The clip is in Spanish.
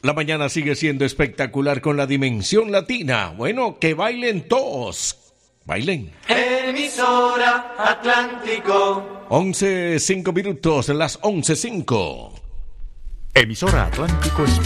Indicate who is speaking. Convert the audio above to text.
Speaker 1: La mañana sigue siendo espectacular con la dimensión latina. Bueno, que bailen todos. Bailen.
Speaker 2: Emisora Atlántico.
Speaker 1: 11:05 minutos, las 11:05.
Speaker 3: Emisora Atlántico Estéreo.